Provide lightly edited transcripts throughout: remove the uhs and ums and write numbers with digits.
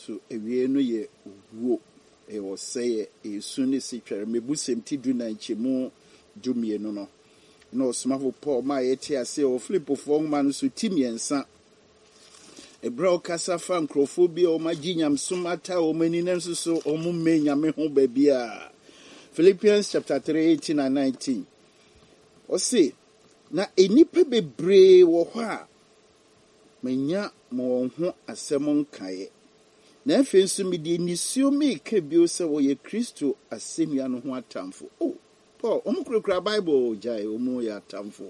so ewie no ye wo e wo say e suni si twere mebusem ti du na nchemu dumie no no smafo Paul ma yeti ase o Filipofo man so timiensa ebra okasa fa nkrofobia o maginyam sumata o manina so o mu menyame ho babia. Philippians chapter 3:18 and 19. O say na enipa bebre wo ho a manya mo ho asem nkae na afi nso me di nisio me ka bio se wo ye Kristo asemia no ho atamfo. Oh Paul omukura Bible jai omu ya atamfo.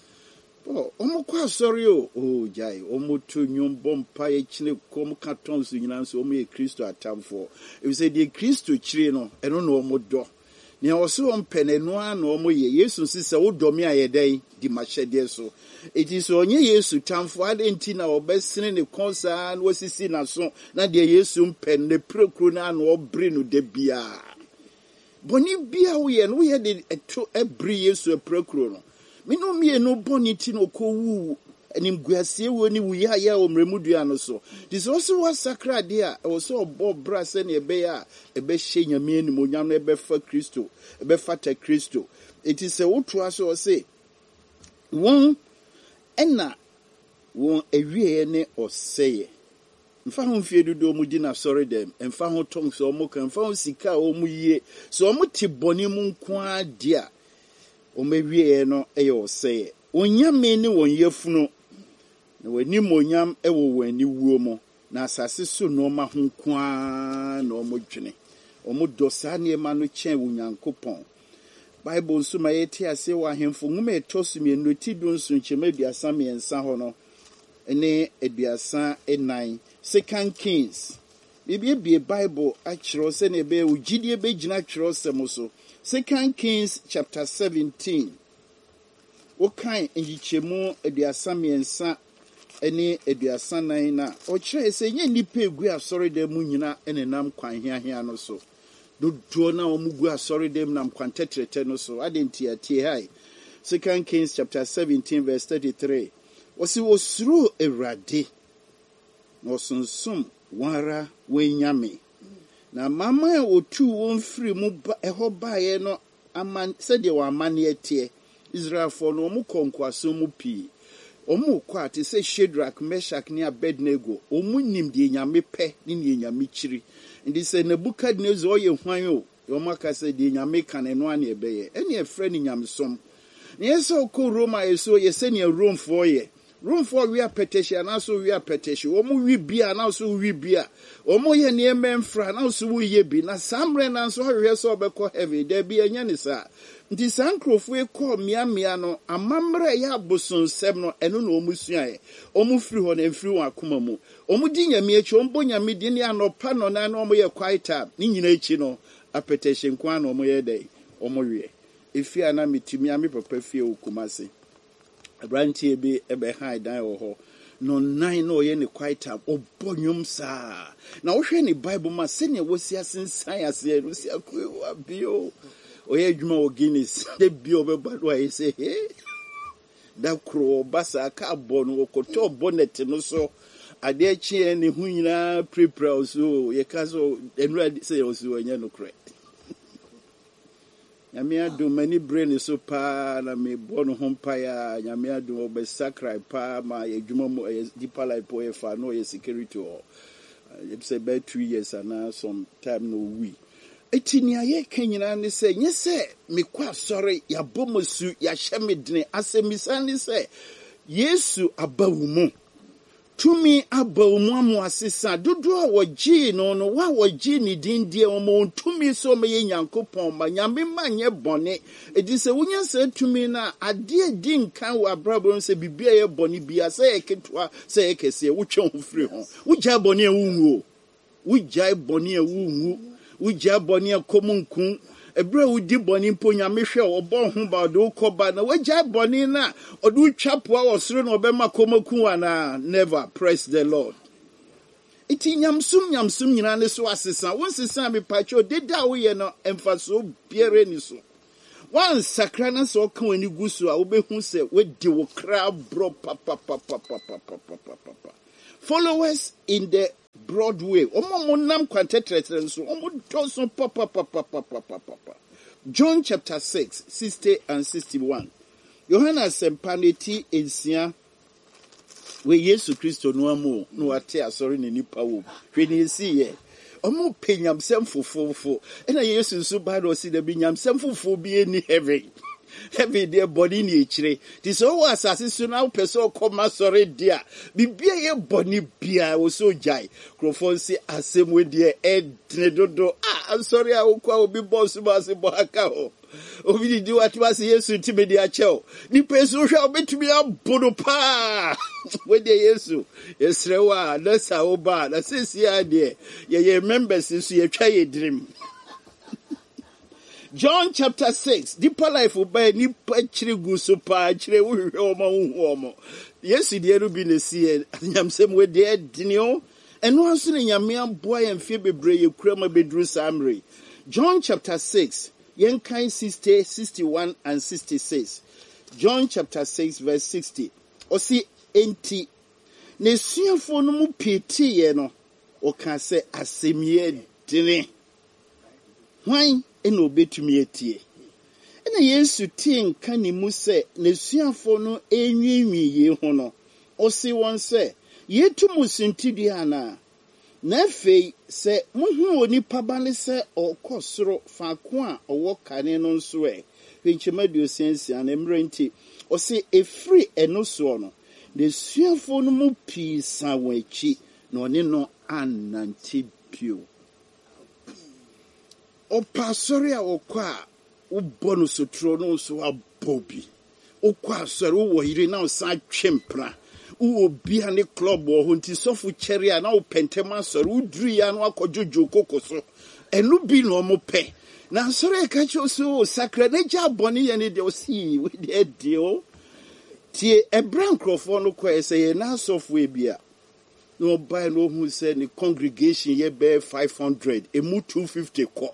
Paul omukwa sorry oh jai omuto nyombo mpa ye chine kom katon so nyina nso omu ye Kristo atamfo. If say di Kristo chire no eno no omodo ne oso ompenenu a no omu ye Yesu sise wo domi ayedai di machede so. It is onye Yesu tamfo adenti na obesene ne konsa na wasisi na so na de Yesu mpen ne prekru na na obre no de bia. Boni bia wo ye no ye de eto ebre Yesu prekru no. Me no me no boni ti no ko wu enim guasie wo ni wuya ya omremudua no so. This also was sacred there also obo bra se ne ebe ya ebe hye nyame ni monyam no ebe fa Kristo ebe fata Kristo. It is a woto aso say won ena won ewie ne oseye mfa ho mfie dodo mu di na sorry dem mfa ho tong so mo kan mfa ho sika o mu yie so mo ti boni mu nko adia o mewie no eye oseye onyame ne won yefunu na wani monyam ewo wani wuo mo na asase so no ma ho nko a na o mo dwene o mo dosa ne ma no chen wunyankopon. Bible nso ma yeti ase wa hemfo nwuma etosumi enoti do nso nchema aduasa miensa ho no ene aduasa enan. Second Kings bibie Bible a kyerɛ se ne be ugidie be gina kyerɛ se mo so. Second Kings chapter 17 wo kan ngichemu aduasa miensa ene aduasa nan na o kyerɛ se nye nipa egu asɔre da mu nyina ene nam kwan hia no so. Do na omugu asori dem nam kwantetrete no so adenti atie hai. Second Kings chapter 17 verse 33. Osi osuru Ewurade no sunsum wara wenyame na mama e otu won firi mu eho baaye no aman sede wa amane atie Israel for no mu konkwaso mu pi omu kwa ate se Shadrach, Meshach ne Abednego omu nim de nyame pe ne nyame chiri. Ndi se Nebukadnezar ye hwan o yomaka se de nyame kan no ane ebeye ene efre ni nyamsom ne yeso ko Roma yeso ye se ne Rome for ye Rome for we are petition na so we are petition omu wi bia na so wi bia omu ye ne emfra na so wi ye bi na samre na so hwe so obekọ heaven da bi enya ni sa nti sankrofo e ko mia no amamre ya boson sem no eno na omu suae omu firi ho na mfiri wa akoma mu omu di nyame echi ombo nyame di ne anopa no na omu ye quiet ni nyina echi no apetition kwa na omu ye dai omu wie efi ana mitimi ami papa fie okumase abrantie bi ebe high dan wo ho no nine no ye ne quiet obonyum sa na wo hwe ne Bible ma se ne wosi asensan ase no si akwa bio oye dwuma o Guinness de bio be bado ayi se he da kro basa ka bono okoto bonnet no so ade achi ne hu nyina prepare so ye ka so enura se o so anya no kre nyame adu mani brain so pa na me bono hompa ya nyame adu obe sacrifice pa ma ye dwuma mu deeper life po ye fa no ye security o ye say about 2 years and some time no we etinia ye kanyina ne se nye se me kwa sorry ya bomosu ya hyemedene asemisa ne se Yesu abawumu tumi abawumu amu asesa dodo a wogi no wa wogi ni dindie omo tumi so me Nyankopɔn ma nyame manye bone edise wunya se tumi na ade di nkan wa brabon se bibia ye bone bia se eketwa se ekese wutwe ho firi ho wugya bone ewunwo wugya bone ewunwo wugya bone komunkun ebra wudi boni mponya mehwe obo ho ba do koba na wagya boni na odu twapoa osoro na obema komaku ana never praise the Lord. Iti nyamsum nyina ne so asesa won sesa me pacho deda wo ye no emfaso biere ni so wan sakra na so kan wani gusu a wo behu se wadi wo kra bro papa Followers in the broad way. John chapter 6, 60 and 61. Yohana sempaneti ensia we Yesu Kristo no amu no ate asori ne nipa wo. Hwe ne esi ye. Omo penyamsem fofofo. Ena Yesu so ba do si da binyamsem fofo bi eni heaven. Heaven their body ni echire. This all asase so now person come asori dia. Bibia ye boni bia wo so jai. Krofon si asem we dia edne dodo. I'm sorry I will call be boss basi bohaka ho. Obi di what was Yesu tibe di ache. Ni person shall be to be a bodo pa. We de Yesu. Yesrewa na sa oba na sisi ade. Ye members so ye twa ye dream. John chapter 6. Deeper life obey ni chire guso pa chire wo hwe omo. Yesu de erubi ne sie nyamsem we de dinio. Eno anso ne nyame aboa ye mfie bebre ye kura ma bedru samre. John chapter 6. Yenkai 60, 61 and 66. John chapter 6 verse 60. Osi enti ne suafo no mu peti ye no o ka se asemie dine. Hwan ena obetumi etie. Ena Yesu tie nka ne mu se ne suafo no enwiinwi ye ho no. Osi won se yetu musinti ana na fei se muhu onipa bane se okosoro faako a owo kane no nso hwenchemadio sensia na mrenti osi efri eno so no de suafo no mu pii sawachi na one no ananti bio o pasori a okwa ubo no sotro no so abobi okwa sori wo yire na osa twempra uobi ane club wo nti sofu cherry na wo pentema sori udru ya no akojojo kokoso enu bi no mo pe na sori ka cho so sacred nature boni ye ne de osi we de dio tie ebran crofo no kwa ese ye na sofu e bia no buy no hu say ni congregation ye be 500 emu 250 ko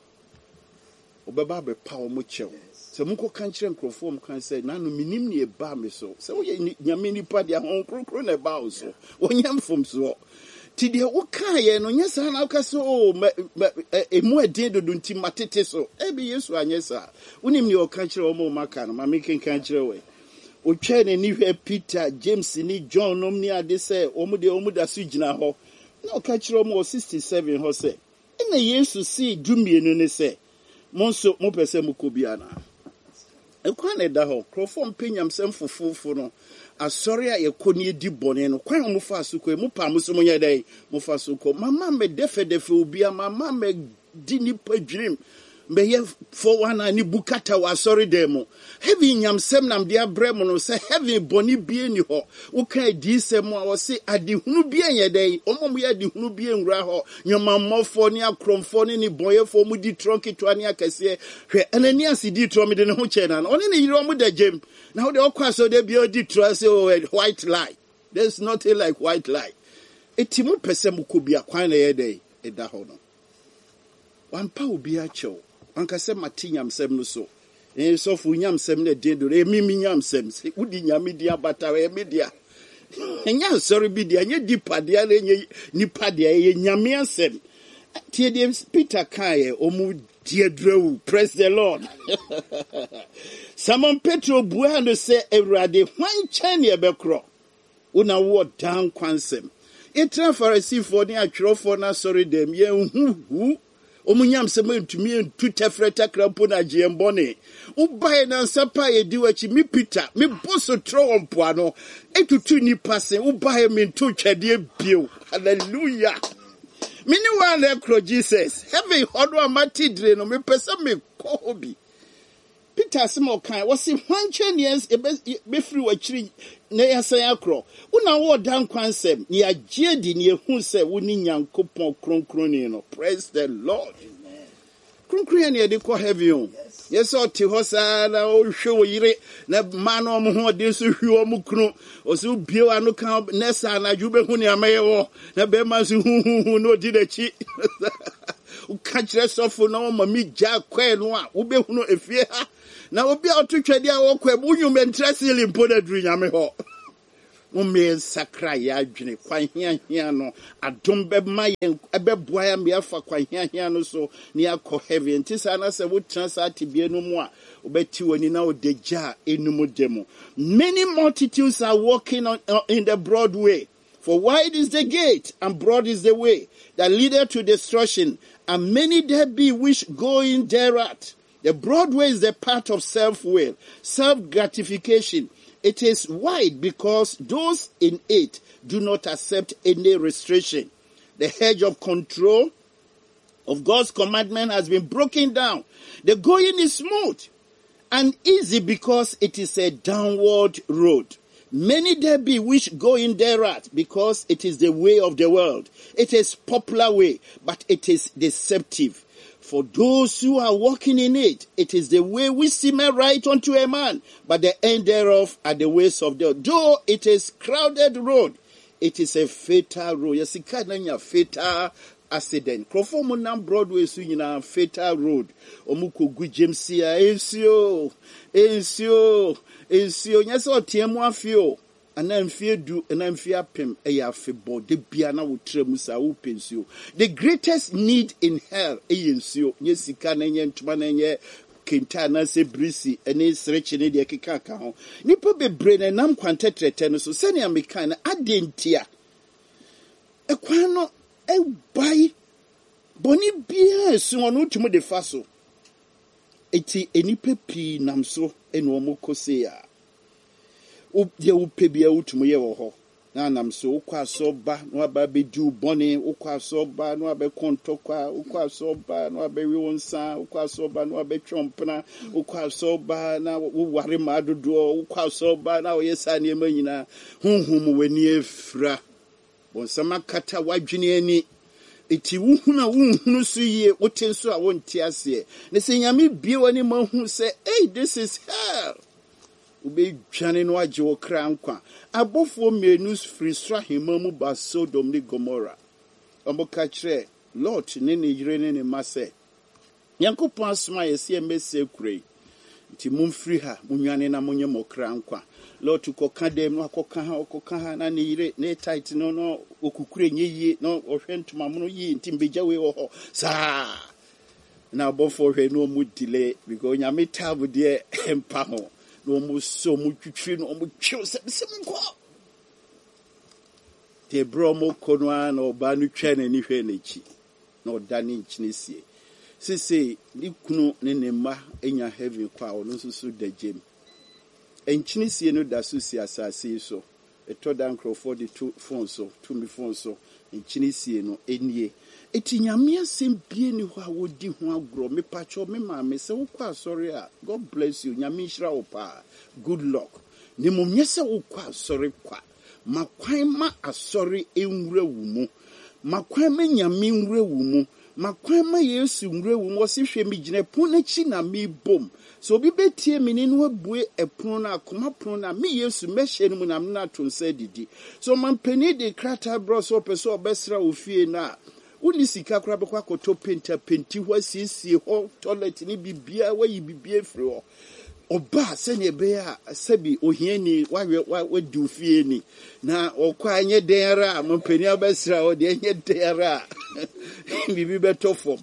obeba be pa o mo chew se munko kan kire nkrofom kan say nanu minim ne e ba me so se wo ye nyame nipa dia hon krokro na ba o so wonyam fom so ti de wo kan ye no nyesa na ka so emu ade dodo nti matete so e bi Yesu anyesa wonim ne o kan kire o mo maka no ma me kan kire we o twa ne ni hwe Peter James ni John nom ni ade say o mu da so gina ho na o kan kire o mo 67 ho say na Yesu si dumienu ne say monso mo pese mu kobiana ekwan ne da ho krofom penyam sem fofofo no asori a yekoni edi bone no kwan mo fa so ko mu pa mo so mo nya dai mo fa so ko mama me defe obia mama me di ni padwrim me ye for one ani bukata wa asori dem heavy nyam sem nam dia brem no se heavy bone bie ni ho wo kan di sem a wo se adehunu bie nya dai omom ye adehunu bie nwura ho nyomammofo ni akromfo ni boyefo mu di tronketo ani akase hwe anani asidi tro me de ne ho che na oni ne yiro mu da jem na wo de okwaso de bie di tro say white lie. There's nothing like white lie. Etimu pese mu ko bia kwan na ye dai e da ho no wan pa obi a chew anka se matinyam sem no so so fu nyam sem na de do mimi nyam sem udi nyame dia bata we media enya sorry bi dia nye dipa dia na nye nipa dia ye nyame asem tie de Peter kai omu die drew. Praise the Lord. Simon Petro bua no se Ewrade hwan chan ye bekro una wo down kwansem etra Pharisee for ni atwerofo na sorry dem ye hu omunyam se mentumi entu tefreta krampo na giembone ubae na nsapa ye diwachi mi Peter mi boso tro ompo ano etutu ni passe ubae mentu twede bio. Hallelujah. Mini wa le kro Jesus heavy hodo amati dire no me pese me ko obi Peter Simon kan was in 100 years be free wa chiri na yasan akro una wo dan kwansem ni agiedi ni ehun se woni nyankopon kronkron no. Praise the Lord. Kronkron ni de ko heavy on yes o ti hosa na o hwe wo yire na man o mo ho de so hwe o mo kunu o so bie wa no kan nesa na jube hu ni amaye wo na be ma so hu no di da chi u ka kire sofo na o ma mi ja kwa no a wo be hu no efie ha na obi a otwetwade a wokwa bu nyum entrasili mpo na duru nyame ho Ume sakra ya adwene kwan hia no adom be ma yen ebeboa ya me afa kwan hia no so ne akọ heaven ntisa na se wo transa tibie no mu a obeti woni na odeja enum demo. Many multitudes are walking in the broad way, for wide is the gate and broad is the way that leadeth to destruction, and many there be which go in thereat. The broad way is the path of self-will, self-gratification. It is wide because those in it do not accept any restriction. The hedge of control of God's commandment has been broken down. The going is smooth and easy because it is a downward road. Many there be which go in thereat because it is the way of the world. It is popular way, but it is deceptive. For those who are walking in it, it is the way which seemeth right unto a man, but the end thereof are the ways of the world. Though it is crowded road, it is a fatal road. Yes, it can fatal accident. Krofomo nam Broadway so nyina fatal road. Omuko gu James ya ensio. Nyese otiemu afio. Anamfie du anamfie apem eya afebo de bia na wo tremu sa wo pensio. The greatest need in hell eyensio. Nye sika na nye ntuma na nye kenta na se brisi ene sreche ne de keka ka ho. Nipa bebre na nam kwantetrete no so sene ameka na adentia. Ekwan no bai boni bia esu onu tumu de faso. Eti enipa pi namso eno omukose ya. Ye upebia utumu ye woho. Na namso ukwa soba no ababe du boni ukwa soba no abe kontokwa ukwa soba no abe wonsa ukwa soba no abe chompna ukwa soba na ware madodo ukwa soba na oyesa ne manyina honhom wani efra bonsama kata wadwene ani eti wuhunu so yie wotenso a wonte ase ne se nyame bie wani mahu se hey, this is hell. Ube jane no aje wo kra nkwa abofo menu frisra himamu ba Sodom ni Gomorrah omoka kire Lord ne yire ne mase Yankopon asoma yesi emese kurei nti mumfiri ha munwane na munye mokra nkwa Lord tukoka dem no akoka ha na ne yire ne tight no okukure nyeye no ohwe ntoma muno yi nti mbeja we ho sa na abofo hwe no mu delay because nyame tabu de empa ho no mu so mu twitwi no mu twiw se mko te bro mo kono an oba no twa na ni hwe na chi na odane nchine sie sese ni kunu ne ne ma enya heaven kwa ono susu da jem enchine sie no da so si asase so etoda nkrofo de two phone so to me phone so enchine sie no enie eti nyame asem bie ni ho a wodi ho agro me pacho me ma me se wo kwa sorry a God bless you nyame hira wo pa good luck ni mum nyese wo kwa sorry kwa makwan ma asori enwura wu mu makwan ma nyame nwura wu mu makwan ma Yesu nwura wu mo se hwe mi gine pon na chi na mi bom so obi betie mi ni no abue epon na akoma pon na mi Yesu mehye no mu na na to nsa didi so mampani de krata bro so peso obesra ofie na uni sika kura bekwa koto penti ho asiesie ho toilet ni bibia wayi bibia firi ho oba sene be a sabi ohiani wa du fie ni na okwa anye denra mampani abesra o de anye denra bibi beto form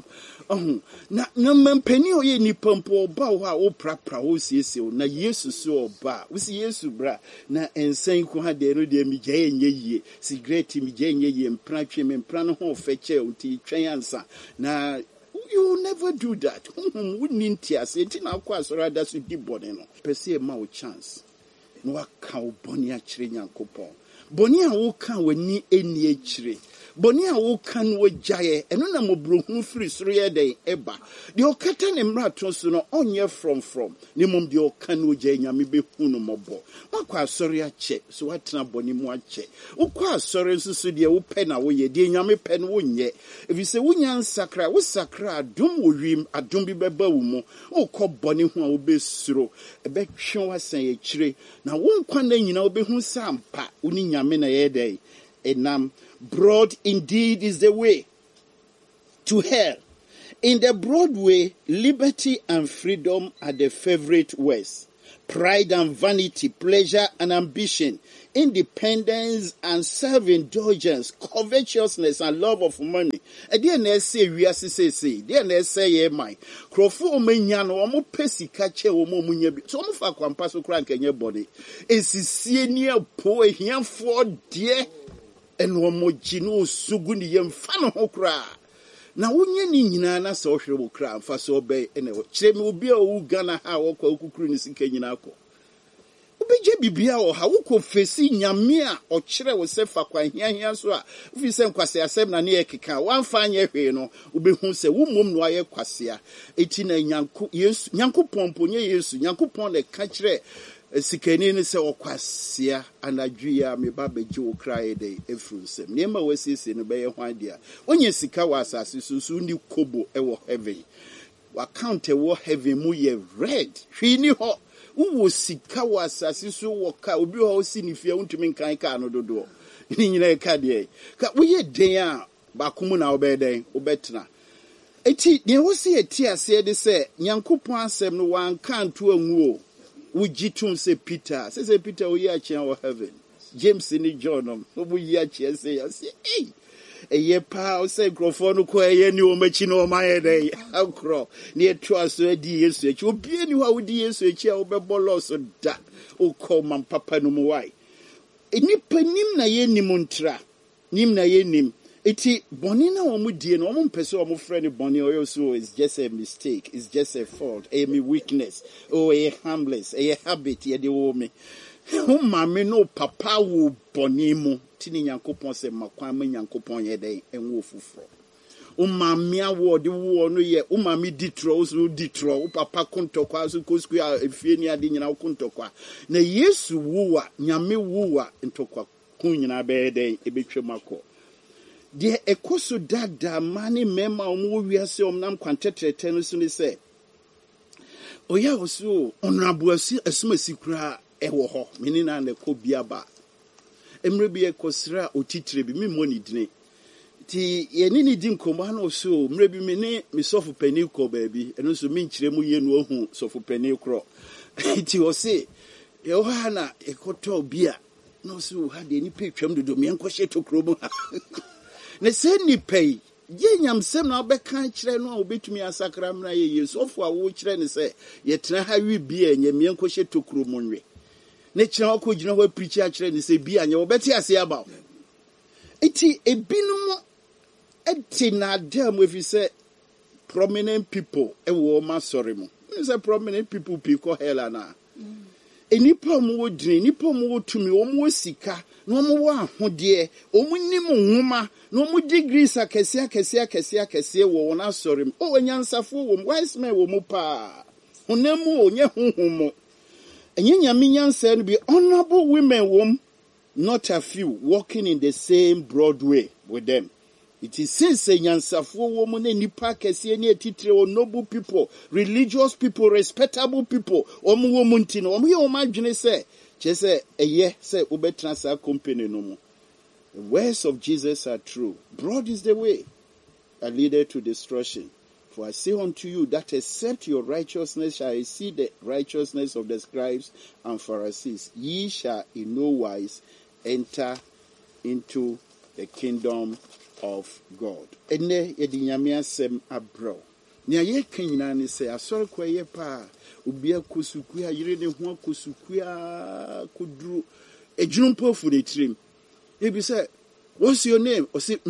na mampani o ye ni pampo oba ho a oprapra ho siesie na Yesu so oba usi Yesu bra na ensan ko ha de no de mi gye enye yie cigarette mi gye enye yie mpra twe me mpra no ho feche unti twen ansa na you will never do that. We need to say it now. Quite so rather to deep body no. Perceive my chance. No account bonia chiri coupon. Bonia will come when ni any chiri. Bonia will come with jaye and no more broken free 3 day eba. The okatan and ratos no on ye from. Nimum the okanu jaya me be huno mobo. Quite sorry a check. So what na boni mo check. O quite sorry so dear o pen away dear yami pen won ye. If you say wunyan sakra, wo sakra dum wo wim adum bi beba wo mo. O ko boni ho a wo be suro. E be twen wasan ye chire. Na won kwan na nyina wo be hu sampa. Uni nyame na ye dey. Enam broad indeed is the way to hell. In the broad way, liberty and freedom are the favorite words. pride and vanity, pleasure and ambition, independence and self-indulgence, covetousness and love of money. And then they say, we are say, then they say, yeah, my crofo menyano, omo pesi kache, omo munyebi. So omo fa kwampaso krank in your body. Is senior poor here for dear and omo jino suguni yem fan hokra. Na wonye ni nyina na so hwere kra mfa so be ene kire me obi a o Ghana ha wo kwa okukuru ni sika nyina akọ obeje bibia o ha wo ko fesi nyame a o kire wo se fa kwa hiahia so a ofi se nkwase asem na ne ekeka wanfa anye hwe no obehu se wo mom no aye kwase a eti na nyanko Yesu nyanko pompo nye Yesu nyanko pon le ka kire sikani ni se okwasea anadwia me ba beje wo krae dey efrunsem nema wasisi no be ye hwan dia onye sika wa asase so ni kobo e wo heaven wa count e wo heaven mu ye red hwini ho wo sika wa asase so wo ka obi ho si ni fie untumi nkan ka no dodo ni nyina e ka de ka wo ye den a ba komu na wo be den wo betena eti de wo se eti ase de se nyankopon asem no wan kanto anwu o Ujitum say Peter. Say Peter we are in heaven. James and John. We are say hey. A ye pa say microphone ko ye ni o machi no my day. How crawl near trust so di Yesu. You be any how di Yesu e o be bolo so da. O call man papa no mo why. Enipa nim na ye nimuntra. Nim na ye nim. Iti boni na omu die no omu mpese omu friend boni oyo so is just a mistake, it's just a fault, a me weakness, or a harmless, a habit ye de wo me. Mama no papa wo boni mu tini Nyankopon se makwan me Nyankopon ye den enwo fufuro. Mama awo de wo no ye mama ditro so ditro papa kontokwa so kosku a efie ni ade nyina kontokwa. Na Yesu wuwa nyame wuwa ntokwa kun nyina be den ebetwe mako. De ekoso dada mani mema omu wiase omnam kwantetrete no so ni se oya oso onabuasi asumasi kura ewo ho meni na ne ko biaba emre bi ekosra otitire bi mimoni dine ti ye ni di nkomba na oso mre bi meni mi sofu pani ko baabi eno so mi nkire mu ye no ohu sofu pani kro ti o se ye o ha na ekoto bia no so ha de ni petwam dodo mi enkohye tokro mu ne se ni pay ye nyamsem na obeka kire no obetumi asakra mna ye Yesu ofo a wo kire ne se ye tena ha wi bia nyame enkohye tokro mu nwe ne kire okogina ho preach a kire ne se bia nya obeti ase aba eti ebinum eti na dem we fi se prominent people e wo ma sorry mu say prominent people pick hell na enipa mu wo dine enipa mu wo tumi wo mu sika no mo wo ahode o mu nim nwoma no mu degrees akese wo wona sorry o wanyansafo wo wise men wo mu pa honemu onye honhomo enye nyame nyansa no be honorable women wo not a few walking in the same broad way with them. It is since a nyansafo wo mu na nipa kese ne atitire o noble people, religious people, respectable people omu wo mu ntino omu ye o madwene se chese eye se obetra sa company no mu. The words of Jesus are true. Broad is the way that leadeth to destruction. For I say unto you that except your righteousness shall exceed the righteousness of the scribes and Pharisees, ye shall in no wise enter into the kingdom of God. Ene yedi nyame asem abro. Nya ye kanyina ni se asori kwa ye pa obi akosuku a yire ne ho akosuku a koduru ejunumpo fu ne trim. Ebi say, what's your name? Or say,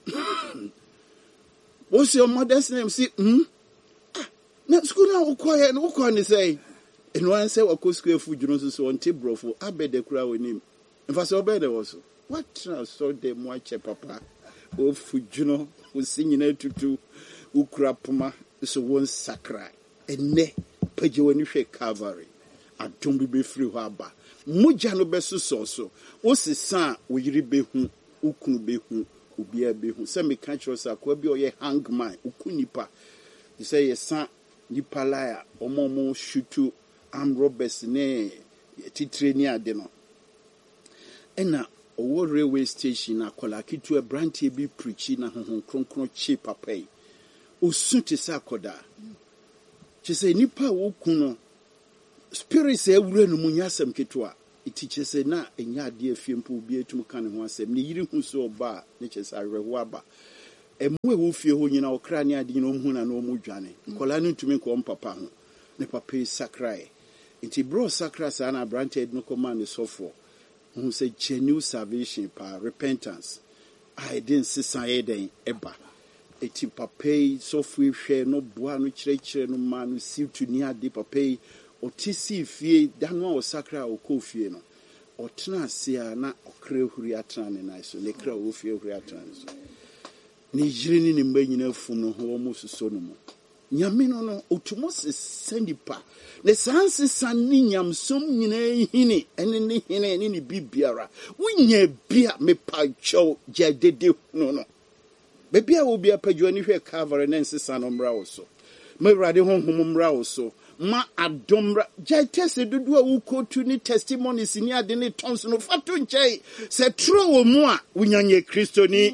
what's your mother's name? Say, na school na ukwa na ukwa ni say. And one say wakosuku fu jununso so onte brofo abede kura wonim. Mfa so obede woso. What so de moache papa? O fujuno o sinyina tutu ukura poma so won sakra ene page woni hwe Calvary adom bi be free ho aba muja no beso so o sesa o yiri behu ukunu behu obia behu se me ka chiro sa kwa bi o ye hangman ukunipa you say yesa nipa laya omomo shutu am robbers ne titire ni ade no ena owo railway station akola kitu e brantie bi preachi na honhon kronkron chi papai osunte sa akoda che se nipa wo kuno spirits ewure no mu nyasem ketwa itiche se na enya ade afiempo obi etum kan ho asem ne yiri hu so oba ne chese aweho aba emu ewo fie ho nyina okra ne ade nyina omhu na no mu dwane nkola no ntumi ko papa ho ne papa sakrai inti bro sakra sa na branted no command sofo who say genuine salvation pa repentance I didn't see sayeden eba eti papa sofo hwe no boa no kire no ma no siw to ni ade papa otisi fie dano o sakra o kofie no otena ase na okra huri atran ne na so ne kra o fie huri atran so ni jiri ni mba nyina fu no ho mo suso no mo nyame no otumo se sandipa ne sanse sanni nyamsom nyina hini ene ne hini ene ne bibiara wunya bia me pacho jadede no bebia wo bia padwo ni hwe cover ne nsesa no mra wo so mewrade honhom mra wo so ma adomra jaitese dudu a wukotu ni testimonies ni ade ne tons no fato nchai se tro wo mu a wunyanye kristo ni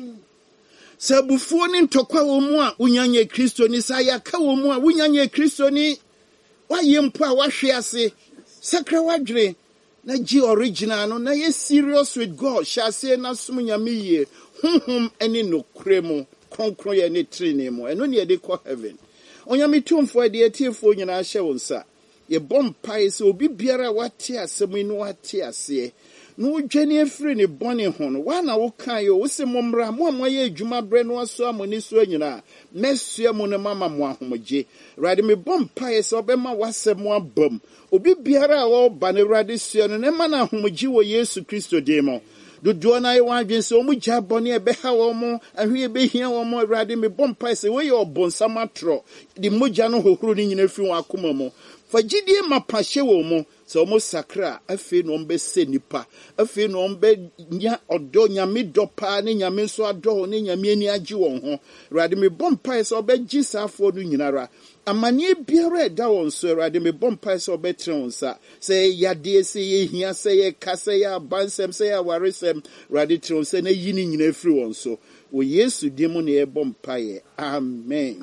sabufuo ni ntokwa wo mu a wunyanye kristo ni sayaka wo mu a wunyanye kristo ni wayempo a wahwe ase sakra wadwere na ji original no na ye serious with God shall say na sum nyame ye honhom ene no kremu konkro ye ne trine mu eno ne de ko heaven onyame tumfo de atiefo nyina hye wonsa ye bompai se obi biara wate asem inu wate ase no dwane afiri ne bone ho no wa na wo kan yo wo se momra mo amoye adwuma bre no aso amoni so nyina mesua mo ne mama mo ahomje rade me bompai se obema wasem mo abam obi biara wo ba ne rade sua no ne ma na ahomje wo Yesu Kristo demo dodo na ye wadwen se omu gya bone e beha wo mo ahwe be hia wo mo rade me bompai se we ye obonsam atro di mogya no hohoro ni nyina fi wo akoma mo fagidie mapahye wo mo se omo sakra afi no mbe se nipa afi no mbe nya odo nyame dopa ne nyame so ado ne nyame ani agi won ho rade me bompai se obegi safo no nyinara amane biara da won so rade me bompai se obetre won sa se yade se ye hia se ye kase ya bansem se ya waresem rade tre won se na yini nyina afiri won so wo Yesu dimo ne e bompai amen.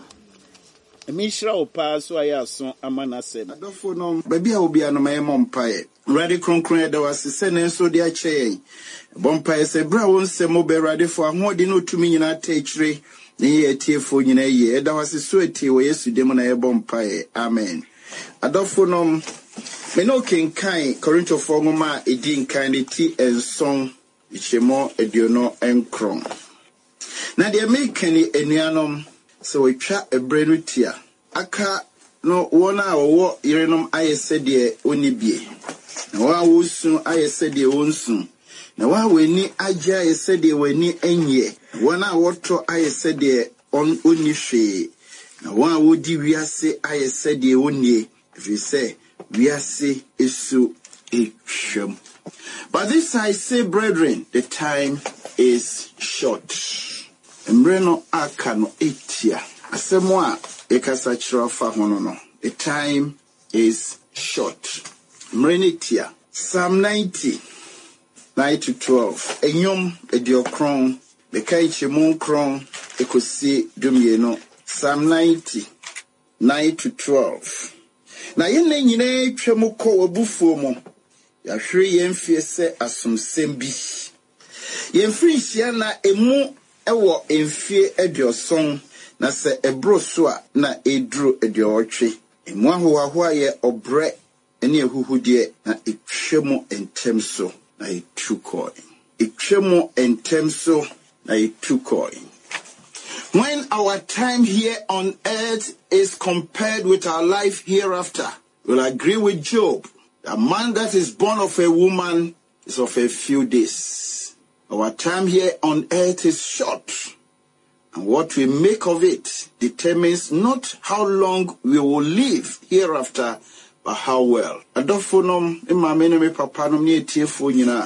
Mishra opa so ayaso amanase adofo no baby a obi anoma e mompae rade kronkron da wasese ne so de ache bompae se bra won se mo be rade fo ahode no tumi nyina ta ekire ne ye tiefo nyina ye da waseso etie wo Yesu dem na e bompae amen adofo no me no kenkan Korinto fo ngoma edi nkan ne ti enson ichemo ediono enkron na de mekani enuanom so we twa ebrenu tia aka no wona wo yerenom ayesede onibie na wa wosu ayesede wonsu na wa weni agya ayesede wani enye wona woto ayesede onihwe na wa wodi wiase ayesede onie efise wiase esu etwam. But this I say, brethren, the time is short. Mreno aka no etia asemwa ekasa chirafa hono no the time is short. Mrenetia Psalm 90 9-12 enyom ediokron bekai chemu kron ekosi dumieno Psalm 90 9-12 na yene nyine twemu ko wabufuo mo ya hwe yemfie se asomsem bi yemfiri hia na emu ewo emfie edioson na se ebroso a na edru ediotwe emu ahoho aye obre ene ehuhudie na etwemu entemso na etukoi etwemu entemso na etukoi. When our time here on earth is compared with our life hereafter, we'll agree with Job. A man that is born of a woman is of a few days. Our time here on earth is short, and what we make of it determines not how long we will live hereafter, but how well. Adofonom imamene me papanom ni etiefo nyina.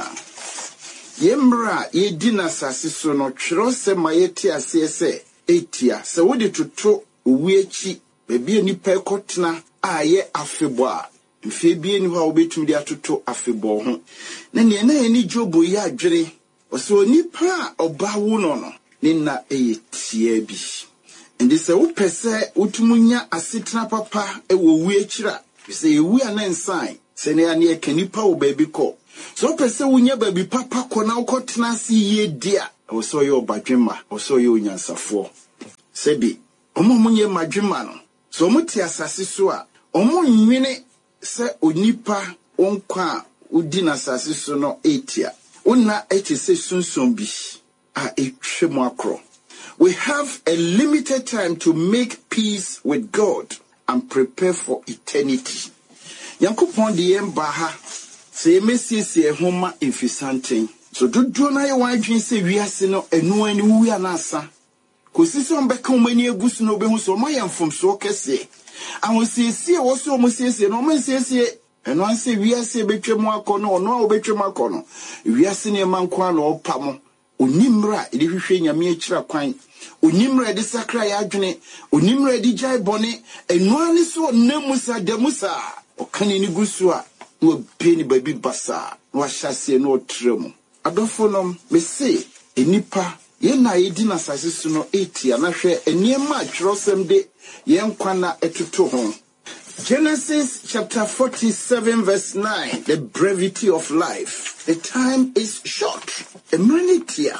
Yemra yedina sasiso no twero se mayeti asese etia se wodi toto owiechi bebi nipa ekotena aye afebo a mfe bi eni ho a obetum dia toto afebo ho na ne na eni Jobo ya adwere oso nipa obawo no ne na eyetia bi ndi se wo pese utumunya asetena papa ewo wiechira You say we are not sign. Say near Kenipa or baby call. So person we never be papa kona ukotna si ye dear. I saw your bajima, or saw you in Yansafo. Sebi, Omomunye majimano. So muti asasiswa. Omo nyine se onipa onkwa udina asasiso no etia. Una eti se sunsumbi. A etremakro. We have a limited time to make peace with God and prepare for eternity. Yankupon di embaha se emesi se homa infisanten. So do na ye wadwin se wiase no enu ani wu ya na asa. Kosisi on beka omani egusu no be hu so mo yamfom so kese. Awosiesie wo so omosiesie no omosiesie eno anse wiase betwem akono ono a obetwem akono. Wiase ne mankwa na opamo. Onimra edi hwehwe nyame akira kwan. Onimra edi sakra ya adwene. Onimra edi jai bone. Eno ani so namusa demusa. Okane ni gusu a no be ni baby basa. No ahyase no tremu. Adofonom me say enipa ye na edi na sasisu no etia na hwe eniema atwerosem de ye nkwa na etuto ho. Genesis chapter 47 verse 9. The brevity of life. The time is short. Emrenitia.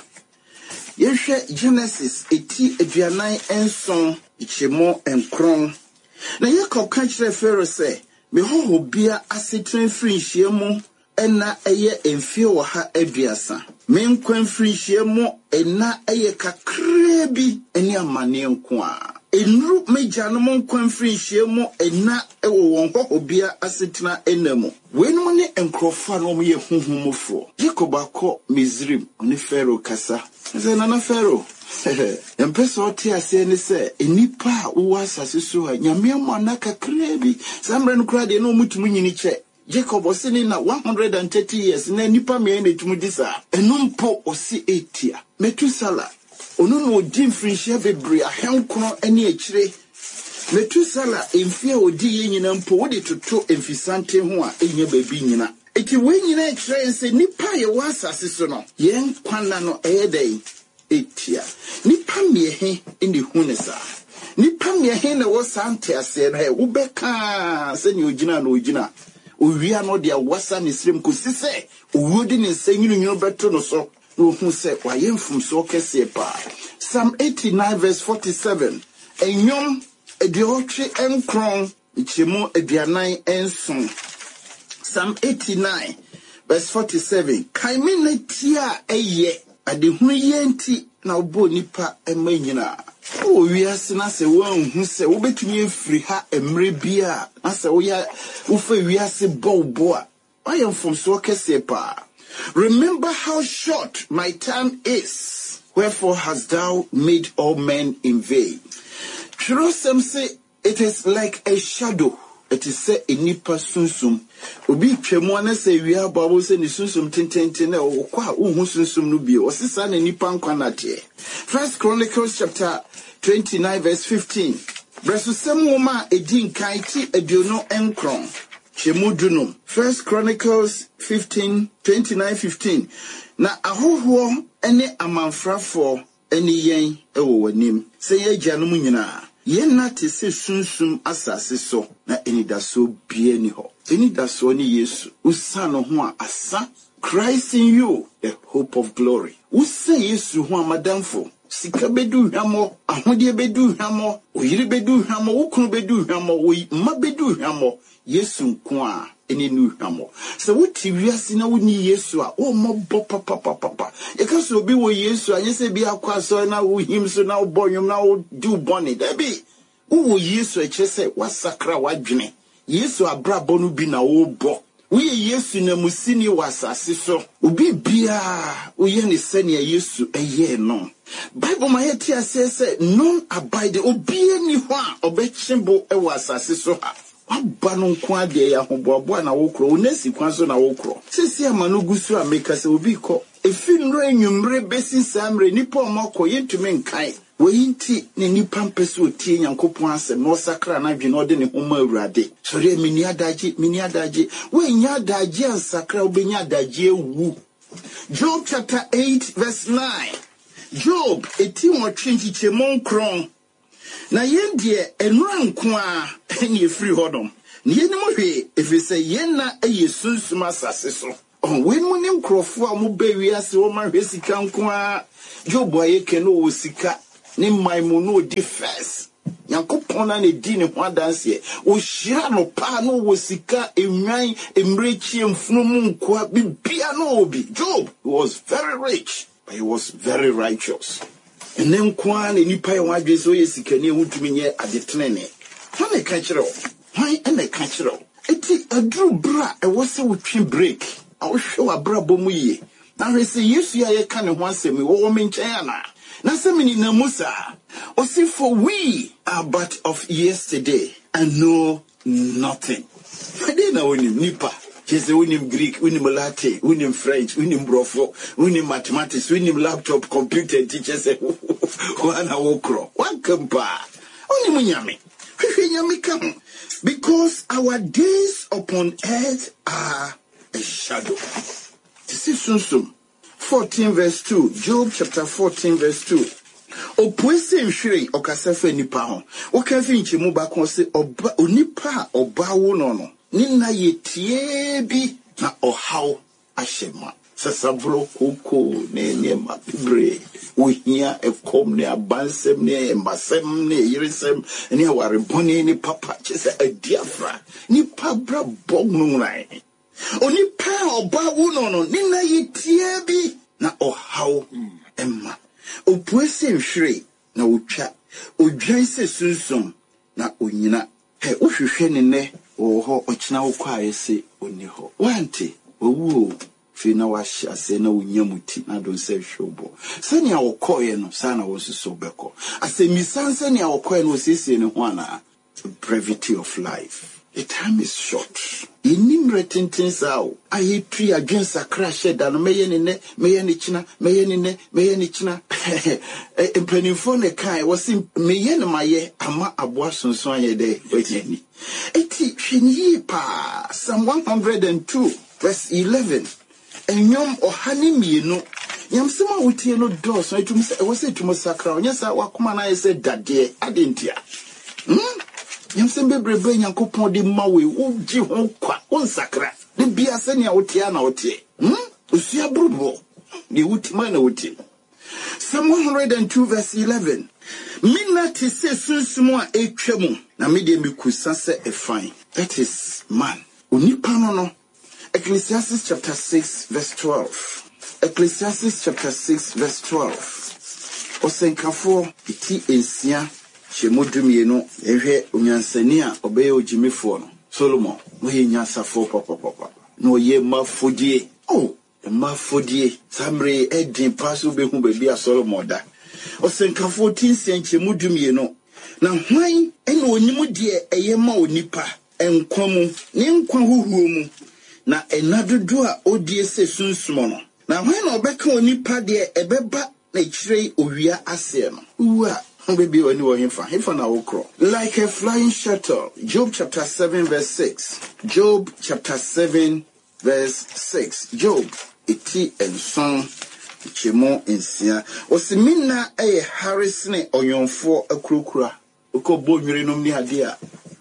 Yehwe Genesis eti aduanan enson ichemo enkron. Na Yakob ka kire Pharaoh say, me ho bia asetren firi hyiemu ena eye emfie wo ha aduasa. Me nkwan firi hyiemu ena eye kakra bi eni amane nko a. Enru mejanom nkwan firi hyiemu ena ewo won ho bia asetena enamo. Wenum ne enkrofo no ye huhumofo. Jacob akọ Mizrim oni Pharaoh kasa. Say nana Pharaoh. Empeso oti ase ni se enipa wo asase so a nyame amana kakra bi. Samre no kra de no mutumu nyini che. Jacob osini na 130 years na enipa me na etumu disa. Enumpo osi etia. Metusala onu no odi mfrinhia bebre ahenkono ene akire. Metusala emfie odi ye nyina mpo wo de toto emfisante ho a enye baby nyina. Eti we nyina akire nse nipa ye wo asase so no yen kwana no eyedai etia. Nipa miehe indi hunesa. Nipa miehe na wo sante ase na wo beka se ni ogina na ogina. Owia no de awasa ne srem kosise owodi ne nsanyinu beto no so. No hu se wa yemfum so kese pa. Psalm 89 verse 47. Enyom ediotwe enkron ichemu edianan enson. Psalm 89 verse 47. Kaime na tia eye adehunu yenti na obo nipa emanyina. O wiase na se wan hu se wo betumi efiri ha emre bia na se wo ya wo fa wiase bobo a. Wa yemfum so kese pa. Remember how short my time is. Wherefore hast thou made all men in vain? Jerusalem say it is like a shadow. It is say enipa sunsum. Obi twemu na say wi ababo say ni sunsum tententen na okwa unhu sunsum no bi. Osisa na nipa nkwa na te. First Chronicles chapter 29 verse 15. Bresusem woma edin kan ti aduono enkron. Chemudunum. First Chronicles 29:15. Na ahoho ene amanfrafo ene yen ewo wanim. Se ye gyanum nyina. Yen na te se sunsum asase so na enidaso bie ni ho. Enidaso ni Yesu. Usano ho a asa. Christ in you, the hope of glory. Usa Yesu ho amadamfo. Sika bedu hwamo, ahode bedu hwamo, oyire bedu hwamo, wukunu bedu hwamo, ma bedu hwamo. Yesu nkwa eni nu hwamo. Se wuti wiase na woni Yesu a o mobo papa. E ka so obi wo Yesu anye se bi akwa so na wo him so na wo bonyum na wo do boni. Debi wo Yesu e chese wasakra wadwene. Yesu abrabo no bi na wo bo. We Yesu na musini wasase so. Obi bia wo ye ne sane Yesu eye no. Bible ma yeti asese non abide obi ani ho a obechimbo e wasase so ha. Wabano nkwa de ya hoboabo na wokro onesi kwan so na wokro sisi amano gusu ameka se obi ko efinro enwumre besi samre nipa omako yentumi nkan weyinti ne nipa mpese otie Nyankopon asem no sakra na dwe no de ne homa awurade sori mini adaje we nya adaje ansakra obenya adaje ewu. Job chapter 8 verse 9. Job eti mo twenchichemon kron. Na yendie enura nko a eni efiri hodom. Nienimohe, if you say yena a yesunsuma saseso. Oh, when munim crofua mu bewiase o ma hwesika nkoa. Job aye keno wo sika. Ni maimuno di first. Yankopon na di ne ho adanse. O hira no pa no wo sika enwan emrechi emfunu mu nkoa bibia no obi. Job was very rich, but he was very righteous. And then kwan nipa ye wadwe so ye sika ne wutumi nye adetenene. Why na ka kire o? Why na ka kire o? Eti adru bra e wo se wotwe break. A wo hwe wa bra bomu ye. Na hwe se Yesu ya ye ka ne ho asemi wo me nchen ana. Na se mini na Musa. O see, for we are but of yesterday and know nothing. I didn't know nipa. Just winim Greek, winim Latin, winim French, winim Brofo, winim mathematics, winim laptop, computer teachers. One awokro, one kampa. Only munyami. Because our days upon earth are a shadow. This is Sunsum 14 verse 2. Job chapter 14 verse 2. Opwese nhwere okasafa nipa ho. Wokafi nchemu ba kon se oba onipa oba wo no. Ni na yetie bi na ohaw ahyema. Sasabro koko ne ma pibre. Ohia ekom ne abansem ne mbasem ne yiresem ne aware boni ne papa chese adiafra. Nipa bra bognu rai. Onipa oba wo no ni na yetie bi na ohaw emma. Opwese nhwere na otwa odwan se sunsum na onyina he ohwehwe ne ne wo ho okina wo kwae se oni ho wante owu fi na wahya se na onyamuti na don se hwobo sani a wokoye no sana wo suso beko asemisanse ne a wokoye no sese ne ho ana brevity of life. The time is short. Inim retintin sao. Aye tri adwen sakra sheda no meye ne china. Empanifo ne kai wasi meye ne maye ama aboa sonson aye de wetani. Eti hweniyi pa Psalm 102 verse 11. Enyom ohani mienu. Nyamsema wutie no dos no etum se wase etum sakra onya sa wakoma na ye se dade adentia. Yamsembe brebe nyankopon de mawe wogi ho kwa onsakra de bia se ne wotia na wotie osua brubo ne wutima na wotie. Psalm 102 verse 11. Mina te se sunsumu a etwam na me de mekusa se efan. That is man. Onipa no. Ecclesiastes chapter 6 verse 12. Ecclesiastes chapter 6 verse 12. Osenkafo iti ensia Shemudumieno, ehwe unyansani a obeye ojimefo no Solomon wo ye nyasafo papa no ye mafodie mafodie samre edin paso behu baby a Solomon da osenkafo tinsia Shemudumieno na hwan ene onimu de eye ma onipa enkwamu ne nkwa huhuo mu na enadodo a odie se sunsumo no na hwan na obeka onipa de ebeba na chire owia ase no uwa baby when you hefa na okro like a flying shuttle. Job chapter 7 verse 6. Job chapter 7 verse 6. Job iti enson chemo ensia osimina Harris ne onyonfo akurokura okobo nwire nom ni ade a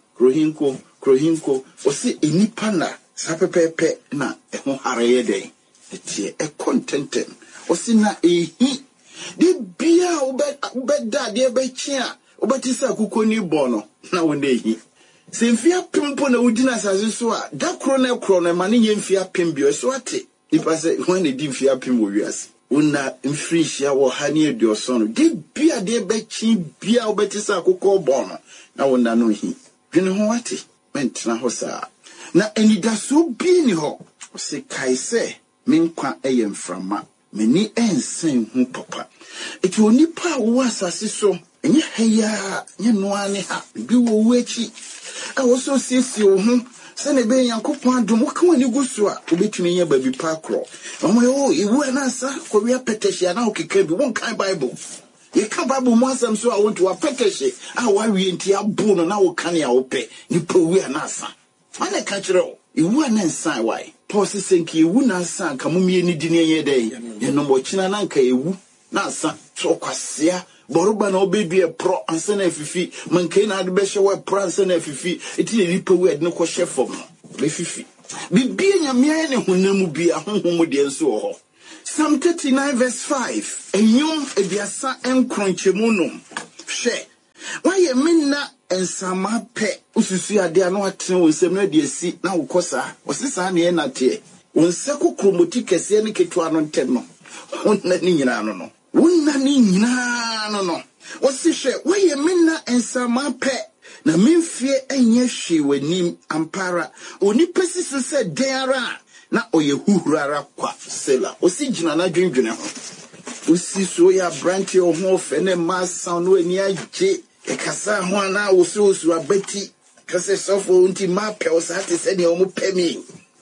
krohinko osi enipa na sapepepe na eho hareye den etie contentem osina ehi de bia obeda de bechia obatisa akukoni bono na wonehi se mfia pempo na udina asase so a da kro na mane nye mfia pembio so ate nipa se when di mfia pembo wiase una mfrihia wo hane aduoso no de bia de bechi bia obatisa akuko bono na wona no hi dwene ho ate mentra ho saa na enidaso bi ni ho se kaise menkwa eyemframa meni ensen hu papa eti onipa wo asase so enye heya nye noane ha bi wo wechi a wo so sisi wo hu se ne be yankopon adom wo kan ni gusu a obetumi nya babi pa kro omo yo iwu na asa ko wi apetehia na okeka bi won kan bible ye ka bible mo asem so a won to apetehie a wa wi enti abu no na wo kan ya wo pe ni pa wi na asa ane ka kire iwu na nsan wai Paul senki ewu na asa ka mumie ni dini ye dai ye no mo china na nka ewu na asa so kwasea Boruba na obedu e pro ansa na afifi. Mankai na ade be hye we pro ansa na afifi. Eti na nipa we ade no ko hye fom no. Be fifi. Bibia nyame ne honamu bia honhom de enso ho. Psalm 39 verse 5. Enyum ediasa enkronchemu nom. Hye. Why minna ensama pe ususu ade ano atene wonsem na de asi na wokosa. Osisa na ye nate. Wonse kokromoti kese ne ketua no ntem no. Wonna ni nyina no no. Wonna ni nyina no no. Osihwe why minna ensama pe na memfie enye hwe wanim ampara. Oni pesisi se deara na oye huhurara kwa sela. Osi gina na dwendwene ho. Osi so ya branch o ho fe ne masa no ani agye. Ekasa ho ana osu abati. Kase sofo unti mape o sa te se ne o mu pemi.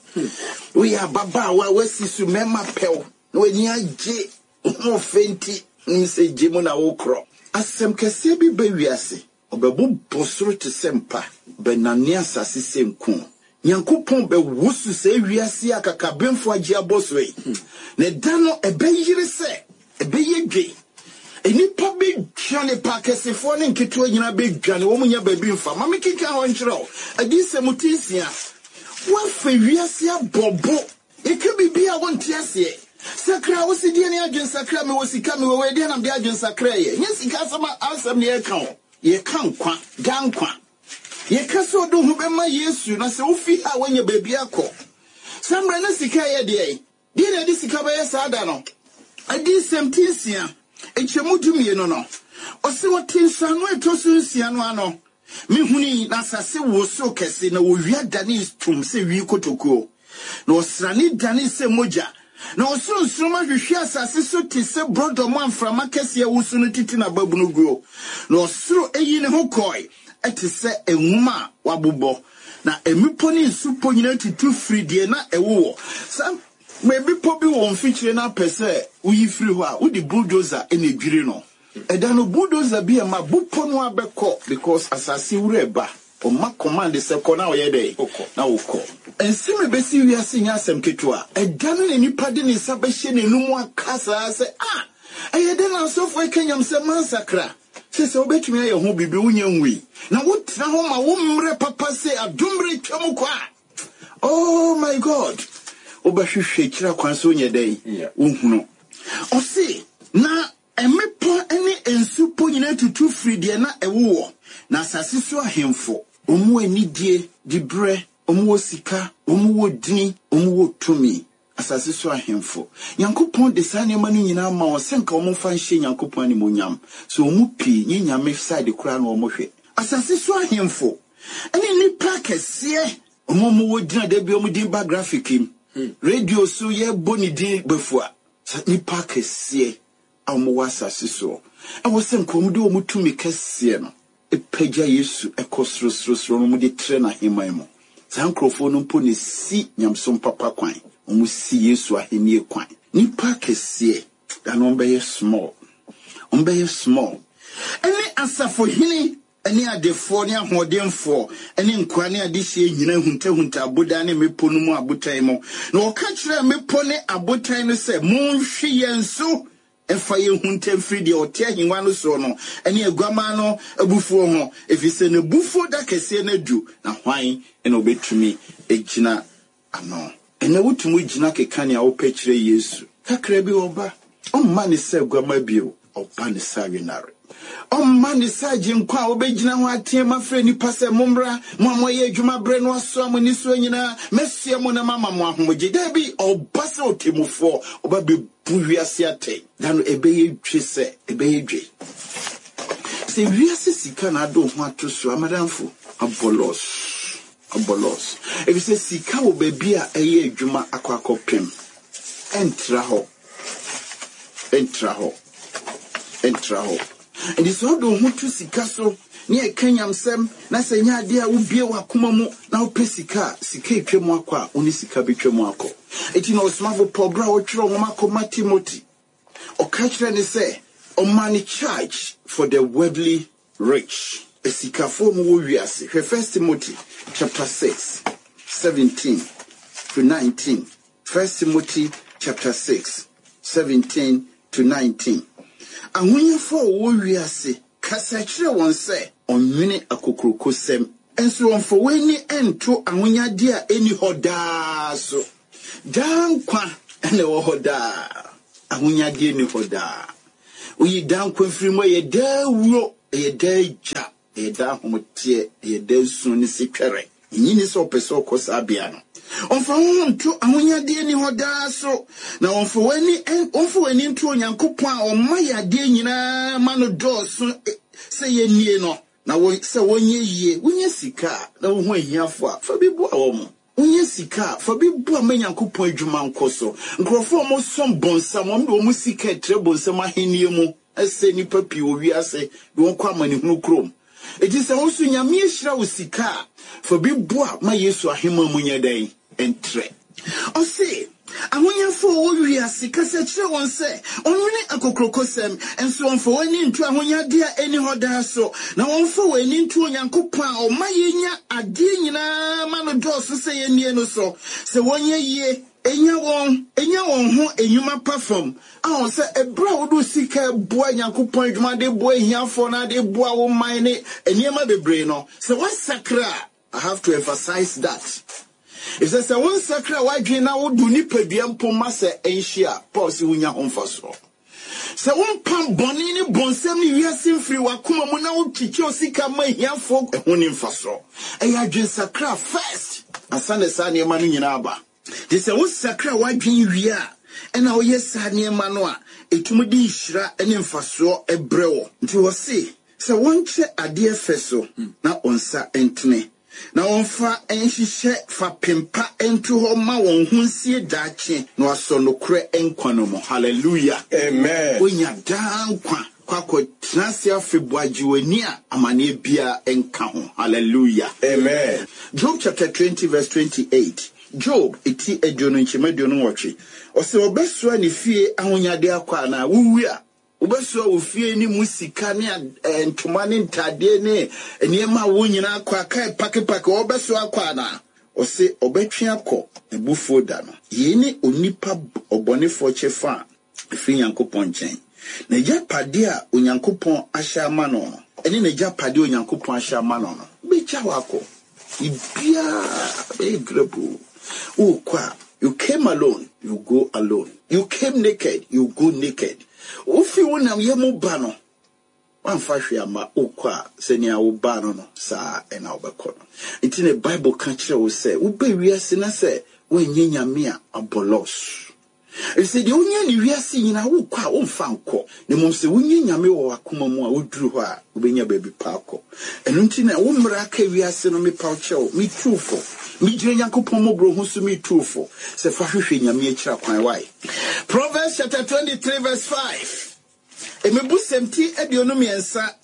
We are baba wa wasi su mema pe no ani agye ho fenti nse gemu na wo kro. Asem kase bi ba wiase. Obebu bosoro te sempa. Benania asase senku. Nyankopon be wusu se wiase akakabemfo agye abosoi. Ne dano ebeyire se ebeyedwe. Enipa be dwane pakesefo ne nketo nyina be dwane wo munya babi mfa. Mame kika ho nkyerɛw. Adi se mutinsia. Wa fa wiase abobo. Eke bibia wonte ase. Sakra wo sidie ne adwen sakra me wo sika me wo wedi na be adwen sakra ye. Nya sika asama asam ne ye kan. Ye kan kwa, dan kwa. Ye kaso do hu be ma Yesu na se wo fi ha wanya baby akọ. Samra na sika ye de. De na de sika ba ye sada no. Adi semtinsia. Echemu dumie no no. Ose wotinsa no etosu nsia no ano. Me huni na sase wo so kese na wo wia dani tum se wi kotoko. Na osrani dani se moja. Na osunsuruma hwehwe asase so te se brodo mo amframa kese ya wusu no titi na babu no guo. Na osuro eyi ne ho koi ete se enwuma wabobo. Na emipo ni nsupo nyina tutu fridie na ewo. Sam maybe pobi won feature na pese uyi free ho a udi bulldozer ene dwire no. Eda no bulldozer bi e ma bupo no abekọ because asase wure ba. O ma command se ko na oye dey na wokọ. Ensime besi wiase nya asem ketua. Eda no nipa de ne sa behye nenum akasa se eyede na sofo ekanyam se mansakra. Se obetumi aye ho bibi wunya nwi. Na wotra ho ma wo mre papa se adumre twam kwa. Oh my God. Obahwehwe kira kwanso nya dai. Wohunu. Osi na emepo ene ensupo nyina tutu fridie na ewo. Na asase so ahemfo. Omu anidie dibre. Omu sika. Omu dini. Omu tumi. Asase so ahemfo. Nyankopon de sa ne manu nyina ma o senka omu fa nhye Nyankopon ani monyam. So omu pi nyame side kura na omu hwe. Asase so ahemfo. Ene nipa kese. Omu wo dina de bi omu din ba graphic. Radio so ye boni din befua. Nipa kese. Omu wasase so. Awo senka omu de omu tumi kese no. Epeja Yesu ekosrosrosro no mu de tre na hemai mo. Sankrofo no mpo ne si nyamsom papa kwan. Omu si Yesu ahenie kwan. Nipa kese da no be small. Ombe small. Ene asafo hini ene adefo ne ahodemfo ene nkwa ne adehye nyina hunta aboda ne mepo no mu abotan mo. Na o ka kire mepo ne abotan no se monhwe yenso efa ye hunta fridi o te ahinwa no so no ene aguama no abufuo ho efise ne bufuo da kese na du na hwan ene obetumi egina ano. Ene wutumu gina kekane a wo pekire Yesu. Kakra bi oba. Omma ne se aguama bio. Oba ne sa wenare. Omma ne sa jinkwa a wo begina ho atema frɛ nipa se momra mo ye adwuma bre no aso amoni so nyina mesia mo na mama mo ahomgye da bi oba se otemufo oba be buwiase ate dan ebeye dwe se ebeye dwe se wiase sika na do ho atoso amadamfo abolos ebi se sika wo baby a eye adwuma akwakopem entra ho and this all do to sika so near Kenyam sem na se nya ade a ubie wakoma mu na opesika sika etwemu akwa oni sika betwemu akọ eti na osmavo pobra o twiro ngoma koma Timothy o ka kire ne se o man charge for the worldly rich esika fo mu wo wiase 1 Timothy chapter 6 17 to 19 1 Timothy chapter 6 17 to 19 Ahoyafo wo wiase kasa kire won se onwene akokrokosem enso wonfo weni ento ahonyade a eni hoda so dankwa ene wo hoda ahonyade eni hoda uyi dankwa mfirimo ye da wuro ye da ja ye da homotie ye da sun ni sikwere nyini so peso kosa bia no onfa wonto ahonyade eni hoda so na onfo weni nto onyankopon a omayade nyina mano doso se ye nie no na wo se wonye yie wonye sika na wo ho ahiafo a fa bibu a wo mo wonye sika fa bibu a manyankopon adwuma nkoso nkrofo mo som bonsam mo do mo sika etre bonsam ahenie mu ese ni papi owi ase do kwa mani hunu krom eti se wo so nyame ehira wo sika fa bibu a ma Yesu ahema mu nyadan entre o se ahonyafo wo wiase kasa kire won se onwene akokrokosem enso onfo wani ntu ahonyade a eni hoda so na onfo wani ntu onyankopon a omayenya ade nyina ma no doso se yenie no so se wonye yie enya won ho enyuma perform a se ebra wo do sika boa nyankopon adwuma de boa hiafo na de boa wo man ne eniema bebre no se wasakra. I have to emphasize that. If there's a one sacred white na would do nipa masa enshia, pause wunya homfaso. So one pam bonini bonsem ni wiasim free wakuma muna uchicho sika ma hian folk hunim faso. Eya dwen sakra first. Asane sa niema no nyina aba. This a one sacred white wia ena oye sa niema no a etumudi nhira ene mfaso ebrewo. Nti wo se one che ade efeso na onsa entene. Na onfa enhihye fa pempa ento ho ma won hunsie daakye na waso nokre enkwa mo. Hallelujah. Amen. Onya dankwa kwako transia febwaji wani a amane bia enka ho. Hallelujah. Amen. Job chapter 20 verse 28. Job eti edwono nchemedwono wotwe. Ose obesua ni fie ahonyade akwa na wuwu a Ubeso ufie ni musika ni ntoma ni ntade ni niema wo nyina akwa kai pake obeso akwa na ose obetwe akọ ebufo da no ye ni onipa obonefo chefa efi Nyankopon chen na japade a onyankopon ahya ma no eni na japade onyankopon ahya ma no becha wako ibia be grebu ukwa. You came alone, you go alone. You came naked, you go naked. Ufi wona yemu bano. Wamfa hwema okwa senia wo bano no sa ena obekọ no. Nti ne Bible kan kire wo se wo be wiase na se wenye nyame a abolos. E se de onye ni wiase nyina wo kwa wo mfa nkọ. Ne mom se wonye nyame wo akoma mu a woduru ho a wobenya baabi pa akọ. Eno nti na wo mra ka wiase no me pa kyew me trufo. Mijire Nyankopon mobro hu so me trufo. Se fa hwehwe nyame akira kwan wai. Proverbs chapter 23 verse 5. Emebu semti aduonu miensa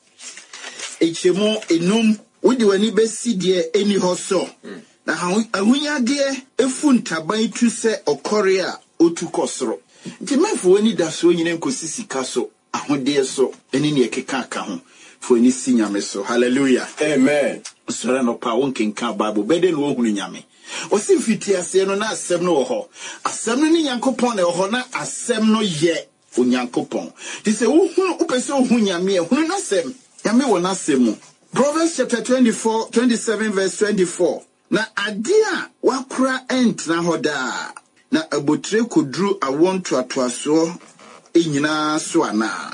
echemo enum wodi wani besi de eni hoso na ahunyade efu ntaban tu se okore a otu kosoro nti mafo wani daso nyine nkosisi kaso ahode so eni ne ekeka aka ho fo ni sinyame so. Hallelujah. Amen. Sora no pa won kenka Bible bede no ohunu nyame osi mfiti ase no na asem no ho asem no ni Nyankopon na ho na asem no ye onyankopon ti se uhunu upese ohunu nyame ehunu na asem nyame wo na asem. Proverbs chapter 27 verse 24. Na adia wakura entra hoda na abotre kodru awonto atoaso enyina so ana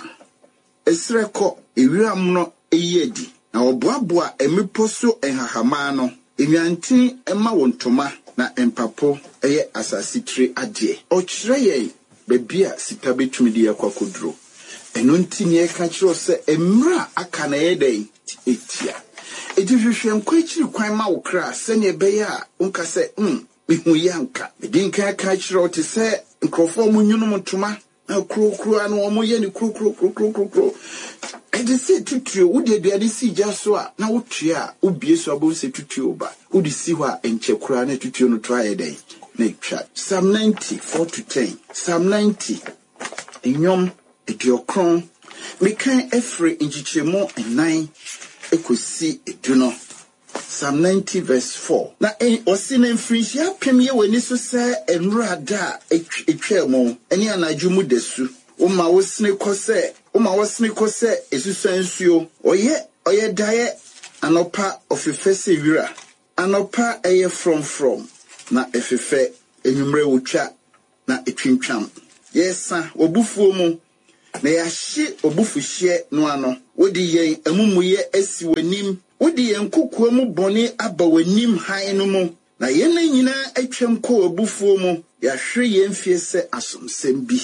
esreko ewiram no eyedi na oboaboa emipo so enhahama no enwantin ema wontoma na empapo eye asasitire ade okire ye bebia sika betumi de akwakodro eno ntini e ka kiro se emra aka na yedai etia edihwehwe nkwachiri kwan ma wo kra se ne beya a unka se bihu yanka edinka ka kiro te se nkrofo mu nyunu mutoma na krokro anu omo ye ni krokro ede se tutuo wode duade si jaso a na wotua obie so abo se tutuo ba wode si ho a enchekura na tutuo no try edai na twa. Psalm 90 4-10. Psalm 90 enyom ediokron mekan efre injichemo enan ekosi eduno. Psalm 90 verse 4. Na osine mfrinhia pemye wani so se enrada etwemo eni anajumu desu. Uma wosine kose Uma wasne ko se esusansuo oye dae anopa ofefese wira anopa eye from na efefe enwumre wotwa na etwintwam yesa obufuo mu na yahye obufuhye no ano wodi yen amumuye asi wanim wodi yen kokoa mu bone aba wanim han no mu na yen nyina atwam ko obufuo mu yahwe yen fie se asomsem bi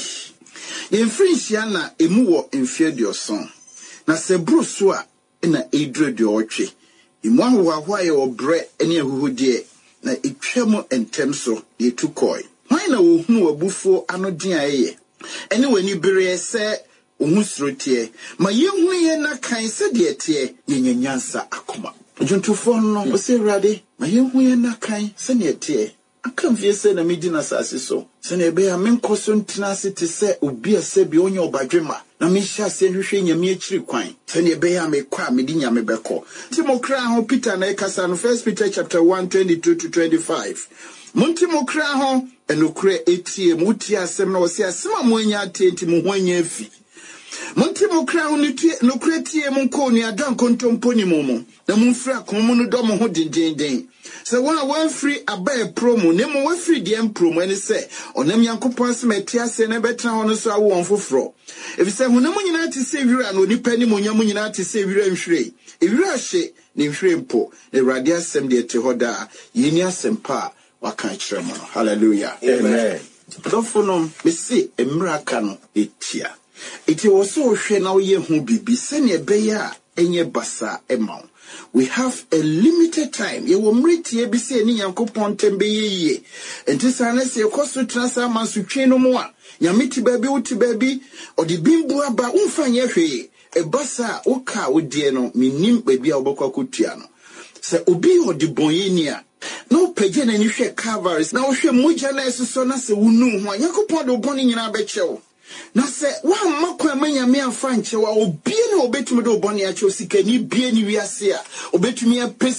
yen frinhia na emu wo mfie dioson na se bruso a na edro de otwe emu ahwa ye obre ene ahuhudie na etwam entem so yetukoi why na wo hunu obufuo anodin aye ene wani bere se ohusrotie ma yehunu ye na kan se de tie yenyanyansa akoma juntufo no o se rade ma yehunu ye na kan se ne tie akamfie se na medina sase so se na ebe ya menkoso ntina se te se obi ase bi onye obadwema na mehia se hwehwe nyame akiri kwan se na ebe ya mekwa medi nyame beko timokra ho Peter na ekasa no 1 Peter chapter 1:22 to 25 Montimokra ho enokre etie muti asem na wo se asema mo anya atenti mo ho anya afi Montimokra ho nokre tie mo ko ni adan kontomponi momo na mumfra komo no dom ho dindindin se wa free abae promo ne mo wa free dem promo ene se onam yankopon asem atia se na betra ho no so awo onfoforo ebi se honam nyina te se wira no nipa ni monyam nyina te se wira nhwire ewira hye ne nhwire mpo ewrade asem de te hoda yeni asem pa waka kiremo hallelujah amen dofonom mesi emraka no etia iti woso hwe na wo ye hu bibi se ne beya enye basa emaw we have a limited time ye wo mretie bi se ni yankopon tembe yeye enti sana se koso trasa mansutwe no mo a nyamiti baby wuti baby odi bimbu aba umfanye hwe e basa uka wodie no minim baby a obokwa kotua no se obi odi bonyeni a no pege na ni hwe Calvaries na wo hwe moja na eso na se wunu ho yankopon do boni nyina bechewo na se wa makwa manyame afa nchewa obie na obetumi do boni acho sikani bie ni wiase a obetumi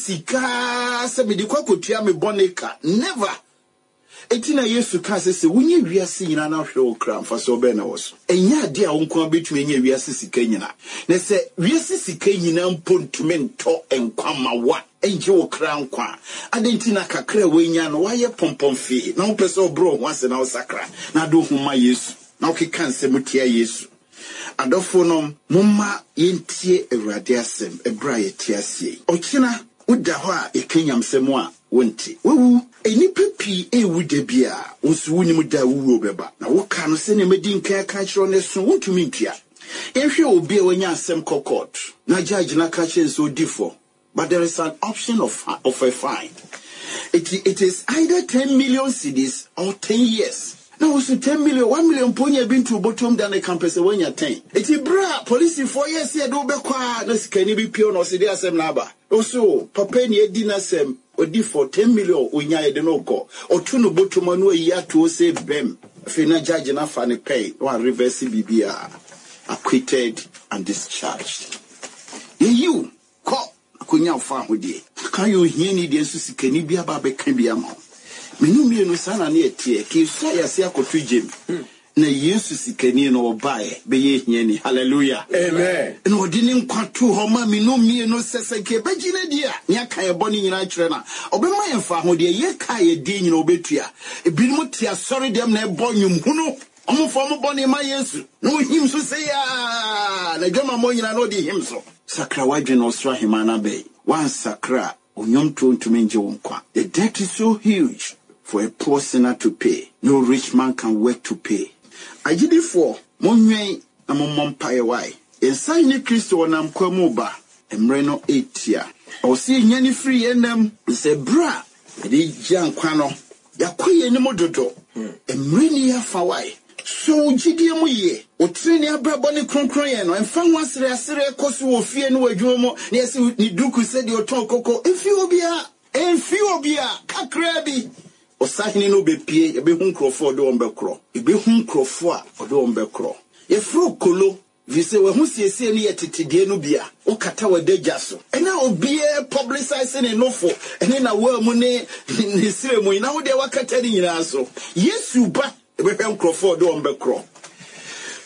apesika se me di kwakotua me boneka never etina Yesu ka se wunye wiase nyina na hwe okra mfa so be na woso enya ade a wonko betumi enya wiase sika nyina na se wiase sika nyina mpontume nto enkwamawa enje okra nkwa adentina kakra wenya no waye pompomfi na wo pese obro ho ase na osakra na do huma Yesu na okika nsemutia Yesu adofo no mumma yentie Awurade asem ebra yetie asie okina uda ho a ekenyamsemu a wonti wewu enipa pi ewu de bia onsu wunim da wuwo beba na woka no se ne medi nka ka kiro ne so wontumi ntua ehwe obi a wanya asem kokot na judge na ka kire so difo but there is an option of a fine it is either 10 million cedis or 10 years. Now also 10 million, 1 million ponya been to bottom than a campus when you're 10. It's a bra, police 4 years here do be kwa, no can be pure no see asem naba. Also, papa ni dinner sem or for 10 million when ya de no go. Or two no bottom no year to say bem. Fina judge enough and pay, one reverse BBR, acquitted and discharged. You call kunya fa hodie. Can you hear ni de susi kani bia ba be kan bia ma. Menu mienu sana na etie ki so ya se akotu gem na Yesu sikani no obae be ye hiani hallelujah amen na odini nkwato ho ma menu mienu sese ke begina dia nya kan e boni nyina kire na obema ye fa ho de ye ka ye di nyina obetua ebinim tia sorry dem na e bonyum hunu omfo mo boni ma Yesu no him so say ya na dwama mo nyina no di him so sakra wadwe no sra himana be wan sakra onyom to menje wonkwa the debt is so huge for a poor sinner to pay. No rich man can work to pay. I did it for Monway and Mompaye why. Inside ni Christo and Amquamoba and Reno 8 year. Or see any free and them say bra. The young quano. Yaquay any mododo. And Reni Fawai. So Gideon ye. O Trinia Braboni Concroyano and found once the Assyria Kosu of Fear no Jomo. Yes, Niduku said your tongue coco. Ethiopia. Kakrabi. Osahini no be pie ebe hu nkrofo do ombekro ebe hu nkrofo a do ombekro ye fro kolo vise we hu siesie ne yetetede no bia o kata wadagya so ena obi publicize ne nofo ene na wa mu ne sire mu na wo de wakata ni nyina so Yesu ba ebe hwe nkrofo do ombekro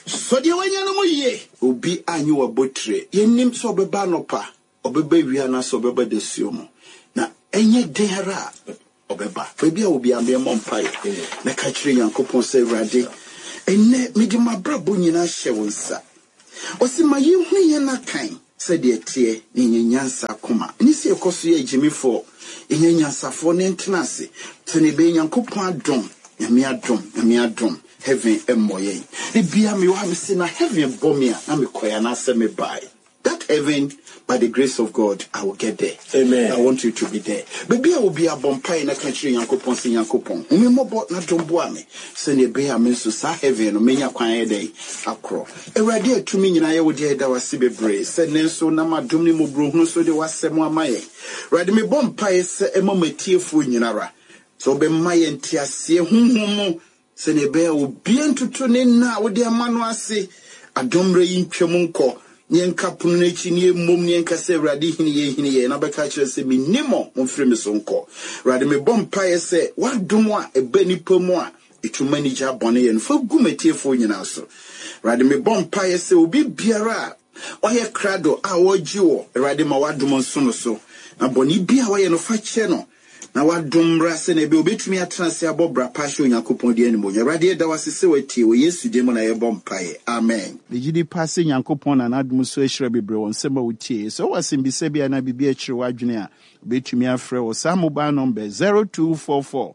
So the one you ye obi anyu abotre yenim so obeba nopa obeba wi na so obeba desuomo na enye dera obeba baby obi ambe mompai na ka kire Yankopon se Awurade enne mede mabrabo nyina hye wonsa osima yi hu ye na kan se de tie ni nyansa koma ni se ekoso ye jimifo enye nyansafo ne ntenase se ne be Yankopon adom nyame adom heaven emoye e bia me wa me se na heaven bomia na me koya na se me buy that heaven. By the grace of God, I will get there. Amen. I want you to be there. Baby, I will be a bompire in a country, Yankopon, say Yankopon. Umemo na domboame. Send a bear means to sa heaven, or many quiet day. Acro. A radia to me, and I would hear that was Sibe Bray. Said Nelson, Nama Dumni Mubru, so there was Samoa Maye. Radime bompire, say a moment tearful in Yanara. So be my and tia see whom send a bear will be into tuning now with their manual say a dombre in Piemonco. Nyenka punechi ni mum nyenka se Awurade hini ye na beka kire se minimo mfiri me sonko Awurade me bompa se wadom a eba nipa mu a etuma ni gya bone ye no fa gumetiefo nyina so Awurade me bompa se obi biara oye krado a woji wo Awurade ma wadom nso no so na bone bia wo ye no fa kire no na wadom rase na be obetumi atrase abobra pasho Yankopon de animo Awurade da wasese watie wo Yesu de mu na ye bompa ye amen the gidi passe Yankopon na adum so ehira bebre won sema wutie so wasimbise bia na bibia ekire wadwene a obetumi afre wo sa mobile number 0244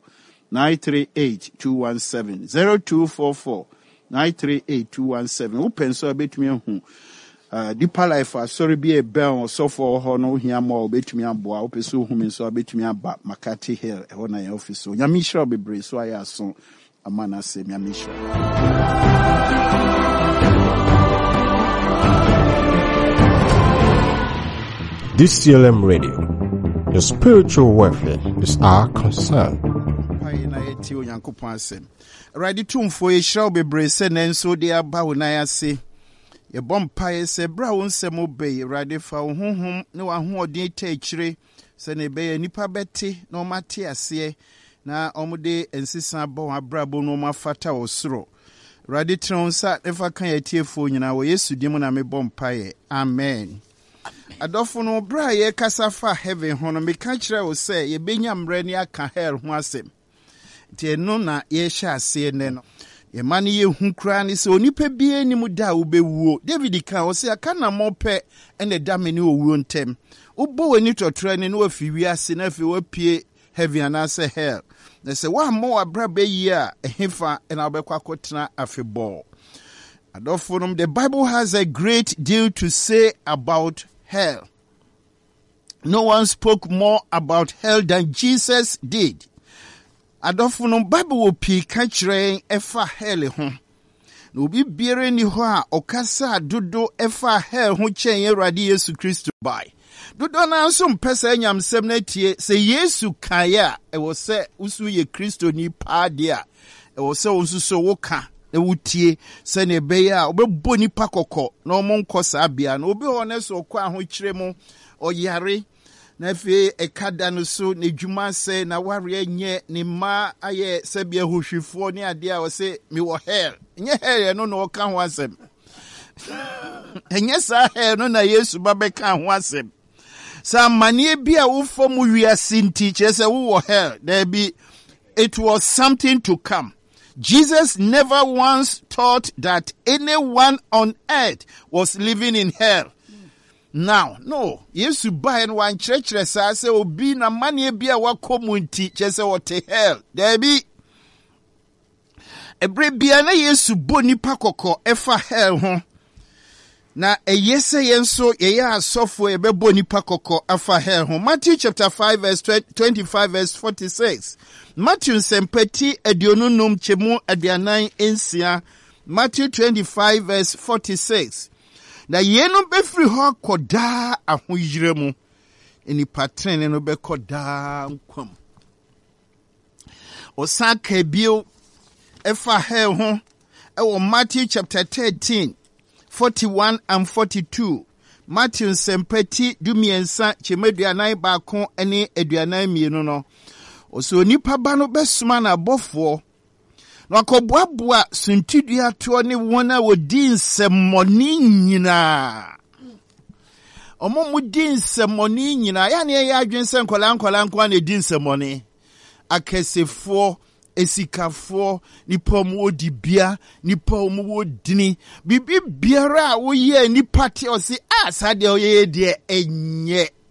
938217 0244 938217 upenso obetumi hu Deeper Life, sorry, be a bell or so for her no here more between a boy, pursue whom so between a back Makati Hill, on my office. So Yamisha be brave, so I ask so a man as say Yamisha. This CLM Radio, your spiritual welfare is our concern. Ready to for a shall be brave, and so they are bow na say. Ye bompaye se bra won se mo be Awurade fa honhom ne wa ho odin ta akire se ne be nipa beti na mate ase na omude ensisa bo abrabo no mafata osoro Awurade tronsa efa kan yetiefo nyina wo Yesu dim na me bompaye amen adofo no bra ye kasafa heaven ho no me ka kire wo se ye benya mre ne aka hell ho asem tie no na ye hya ase ne no ye mani ye hunkra ni se onipa bie ni mu da ubewuo David kan o se aka na mope ene da me ni owuo ntem ubo wani totra ni no afi wiase na afi wapie heaven and say hell na se wa mo abrabe yi a ehefa na obekwa kotena afebol adofo the Bible has a great deal to say about hell. No one spoke more about hell than Jesus did. Adofo no Bible will pi ka kire efa hell ho. No bi biere ni ho a okasa dodo efa hell ho chen Awurade Yesu Kristo bai. Dodo na nso mpesa nyamsem na tie se Yesu kaya e wo se usu ye Kristo ni pa dia. E wo se unsu so woka e wutie se ne be ya obebo nipa kokko na omo nkosa bia na obi ho ne so kwa ho kire mu oyare na fe ekada no so ne dwuma se na ware nye ne ma aye se bia hohwifo ne ade a wo se me wo hell nye hell no no ka ho asem enye sa hell no na Yesu ba be ka ho asem sa manie bia wo fom wiase nti che se wo hell there be it was something to come. Jesus never once thought that anyone on earth was living in hell. Now, no, Yesu ba en wan church sa se obi na manie bia wa community che se what hell. There be ebre bia na Yesu bo nipa kokko efa hell ho. Na yese yenso ye ya asofo e bebo nipa kokko afa hell ho. Matthew chapter 5 verse 25 verse 46. Matthew sempeti edionunum chemu adianan ensia. Matthew 25 verse 46. Na yenu befri ho koda ahoyire mu. Eni patrene no be koda nkwam. Osaka bio efa hell ho. Ewo Matthew chapter 13 41 and 42. Matthew sempeti dumiensa chemeduanan baako ene eduanan mienu no. Oso nipa ba no besuma na bofo Na akɔboaboa suntidua toɔ ne wɔn a wɔdi nsɛmmɔne nyinaa. Ɔmo mu di nsɛmmɔne nyinaa. Ya ne yɛ adwene sɛ nkɔla nko na di nsɛmmɔne. Akɛsefoɔ, esikafoɔ, nipa mu odibia, nipa mu odini. Bibi biara a woyɛ nipa te ɔsi saa deɛ ɔyɛ deɛ enye.